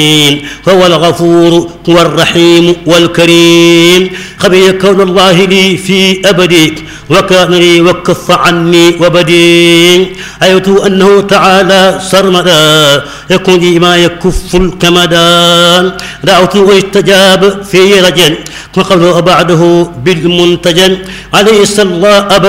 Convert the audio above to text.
فهو الغفور والرحيم والكريم. خبي كون الله لي في أبدي وكان لي وكف عني وبدي. أيت أنه تعالى سرمدا يكون لي ما يكف الكمدا. دعوت واستجاب في رجل وقبل بعده بالمنتجن عليه صلى الله